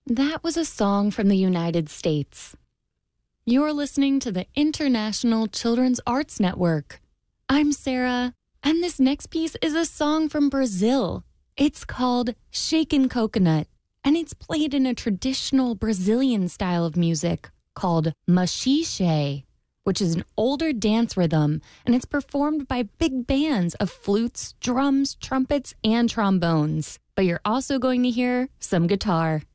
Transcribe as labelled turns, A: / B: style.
A: That was a song from the United States. You're listening to the International Children's Arts Network. I'm Sarah, and this next piece is a song from Brazil. It's called Shaken Coconut, and it's played in a traditional Brazilian style of music called machixe, which is an older dance rhythm, and it's performed by big bands of flutes, drums, trumpets, and trombones. But you're also going to hear some guitar.